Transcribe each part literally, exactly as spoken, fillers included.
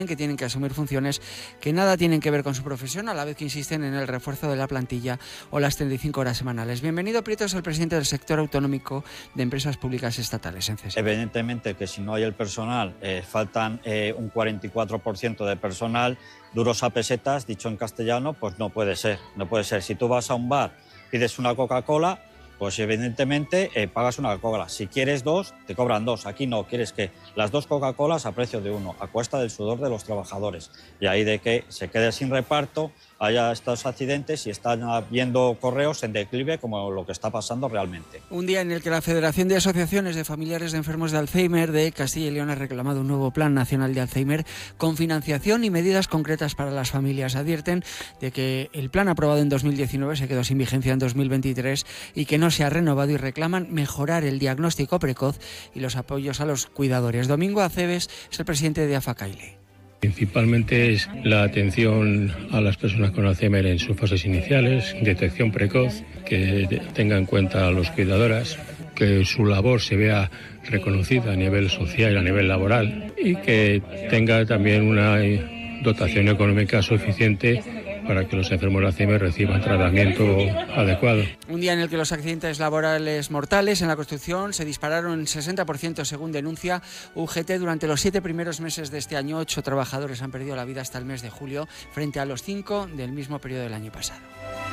que tienen que asumir funciones que nada tienen que ver con su profesión, a la vez que insisten en el refuerzo de la plantilla o las treinta y cinco horas semanales. Bienvenido, Prieto, es el presidente del sector autonómico de empresas públicas estatales en C E S I. Evidentemente que si no hay el personal, eh, faltan eh, un cuarenta y cuatro por ciento de personal, duros a pesetas, dicho en castellano, pues no puede ser, no puede ser. Si tú vas a un bar, pides una Coca-Cola, pues evidentemente eh, pagas una Coca-Cola. Si quieres dos, te cobran dos. Aquí no, quieres que las dos Coca-Colas a precio de uno, a cuesta del sudor de los trabajadores. Y ahí de que se quede sin reparto, haya estos accidentes y están viendo correos en declive como lo que está pasando realmente. Un día en el que la Federación de Asociaciones de Familiares de Enfermos de Alzheimer de Castilla y León ha reclamado un nuevo Plan Nacional de Alzheimer con financiación y medidas concretas para las familias. Advierten de que el plan aprobado en dos mil diecinueve se quedó sin vigencia en dos mil veintitrés y que no se ha renovado, y reclaman mejorar el diagnóstico precoz y los apoyos a los cuidadores. Domingo Aceves es el presidente de AFACAILE. Principalmente es la atención a las personas con Alzheimer en sus fases iniciales, detección precoz, que tenga en cuenta a los cuidadoras, que su labor se vea reconocida a nivel social y a nivel laboral y que tenga también una dotación económica suficiente para que los enfermos de Alzheimer reciban tratamiento adecuado. Un día en el que los accidentes laborales mortales en la construcción se dispararon en sesenta por ciento según denuncia U G T. Durante los siete primeros meses de este año, ocho trabajadores han perdido la vida hasta el mes de julio, frente a los cinco del mismo periodo del año pasado.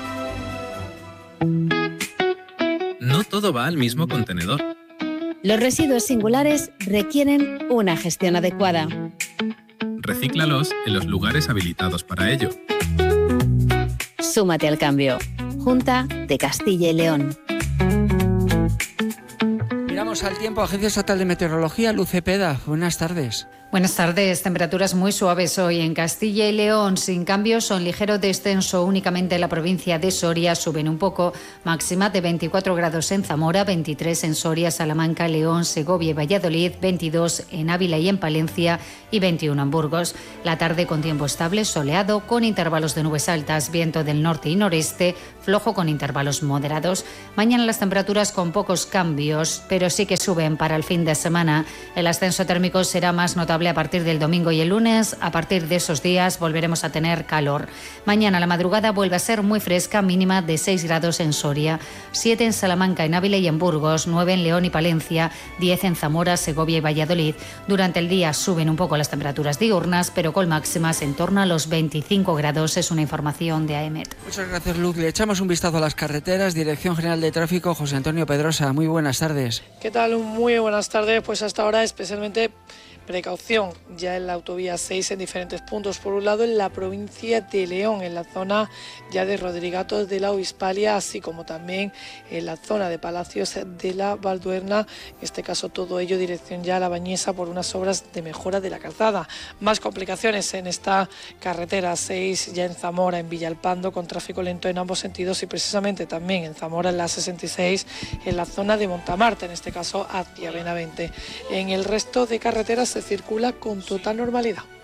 No todo va al mismo contenedor. Los residuos singulares requieren una gestión adecuada. Recíclalos en los lugares habilitados para ello. Súmate al cambio. Junta de Castilla y León. Miramos al tiempo. Agencia Estatal de Meteorología, Luz Cepeda. Buenas tardes. Buenas tardes. Temperaturas muy suaves hoy en Castilla y León, sin cambios, son ligero descenso únicamente en la provincia de Soria, suben un poco, máxima de veinticuatro grados en Zamora, veintitrés en Soria, Salamanca, León, Segovia y Valladolid, veintidós en Ávila y en Palencia y veintiuno en Burgos. La tarde con tiempo estable, soleado, con intervalos de nubes altas, viento del norte y noreste, flojo con intervalos moderados. Mañana las temperaturas con pocos cambios, pero sí que suben para el fin de semana. El ascenso térmico será más notable a partir del domingo y el lunes. A partir de esos días volveremos a tener calor. Mañana la madrugada vuelve a ser muy fresca, mínima de seis grados en Soria, siete en Salamanca, en Ávila y en Burgos, nueve en León y Palencia, diez en Zamora, Segovia y Valladolid. Durante el día suben un poco las temperaturas diurnas, pero con máximas en torno a los veinticinco grados. Es una información de AEMET. Muchas gracias, Luz. Le echamos un vistazo a las carreteras. Dirección General de Tráfico, José Antonio Pedrosa. Muy buenas tardes. ¿Qué tal? Muy buenas tardes. Pues hasta ahora especialmente precaución ya en la autovía seis en diferentes puntos. Por un lado, en la provincia de León, en la zona ya de Rodrigatos de la Obispalia, así como también en la zona de Palacios de la Valduerna. En este caso, todo ello dirección ya a La Bañeza por unas obras de mejora de la calzada. Más complicaciones en esta carretera seis, ya en Zamora, en Villalpando, con tráfico lento en ambos sentidos, y precisamente también en Zamora, en la sesenta y seis, en la zona de Montamarta, en este caso hacia Benavente. En el resto de carreteras se circula con total normalidad.